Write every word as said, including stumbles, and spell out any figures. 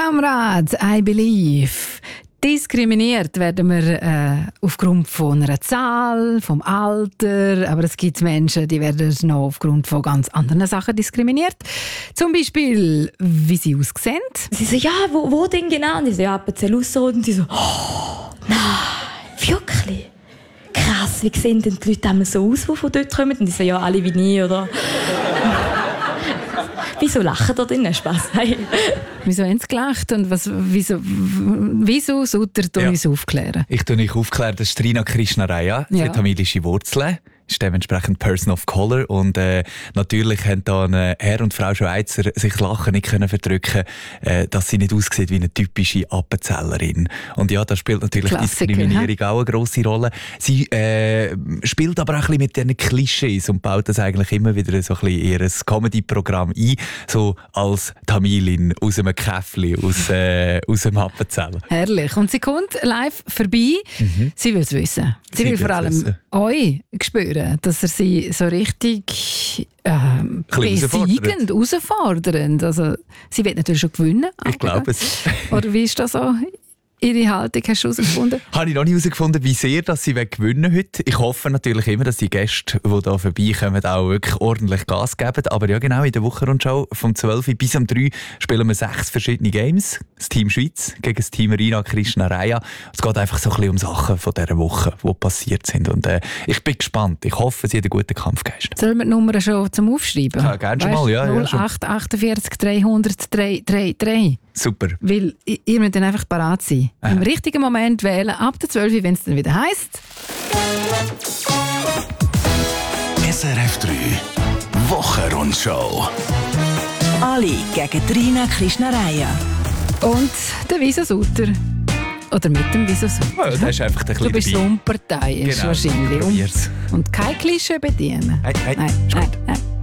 Kamerads, I believe. Diskriminiert werden wir äh, aufgrund von einer Zahl, vom Alter, aber es gibt Menschen, die werden noch aufgrund von ganz anderen Sachen diskriminiert. Zum Beispiel, wie sie aussehen. Sie so, ja, wo, wo denn genau? Und ich so, ja, Appenzell Ausserrhoden. Und die so, oh, nein, wirklich? Krass, wie sehen denn die Leute einmal so aus, die von dort kommen? Und ich so, ja, alle wie nie, oder? Wieso lachen da drinnen? Spass. Wieso haben sie gelacht? Und was, wieso, wieso sollte er uns ja. aufklären? Ich tue euch aufklären, das ist Trina Krishnaraya. Sie ja. hat tamilische Wurzeln. Ist dementsprechend Person of Color und äh, natürlich haben da eine Herr und Frau Schweizer sich das Lachen nicht können verdrücken, äh, dass sie nicht aussieht wie eine typische Appenzellerin. Und ja, da spielt natürlich Klassiker, Diskriminierung he? auch eine grosse Rolle. Sie äh, spielt aber auch ein bisschen mit diesen Klischees und baut das eigentlich immer wieder so ein bisschen in ihr Comedy-Programm ein, so als Tamilin aus einem Käffli, aus, äh, aus dem Appenzeller. Herrlich. Und sie kommt live vorbei. Mhm. Sie will es wissen. Sie, sie will vor allem wissen. Euch spüren, dass er sie so richtig äh, besiegend, herausfordernd. Also, sie wird natürlich schon gewinnen. Ich glaube es. Oder wie ist das so? Ihre Haltung hast du herausgefunden? Habe ich noch nicht herausgefunden, wie sehr dass sie gewinnen heute. Ich hoffe natürlich immer, dass die Gäste, die hier vorbeikommen, auch wirklich ordentlich Gas geben. Aber ja, genau, in der Wochenrundschau vom zwölf bis um drei spielen wir sechs verschiedene Games. Das Team Schweiz gegen das Team Trina Krishnaraya. Es geht einfach so ein bisschen um Sachen von dieser Woche, die passiert sind. Und äh, ich bin gespannt. Ich hoffe, sie hat einen guten Kampfgeist. Sollen wir die Nummer schon zum Aufschreiben? Ja, gerne schon mal, ja. null acht achtundvierzig dreihundert drei drei drei. Super. Weil ihr müsst dann einfach parat sein. Äh. Im richtigen Moment wählen, ab der zwölf, wenn es dann wieder heisst. S R F drei Wochenrundschau. Ali gegen Trina Krishnaraya. Und der Wieso Sutter. Oder mit dem Wieso Sutter. Ja, das ist einfach der Du bist so unparteiisch, genau. wahrscheinlich. Probier's. Und kein Klischee bedienen. Hey, hey, nein, ist nein, gut. nein.